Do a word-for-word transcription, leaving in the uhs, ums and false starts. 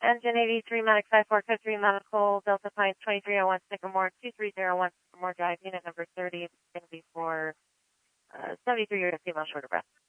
Engine eighty-three, Medic five four code three, medical, Delta Pines twenty-three oh one, Sycamore, two three zero one, Sycamore Drive, unit number thirty. It's going to be for uh, seventy-three years, female, short of breath.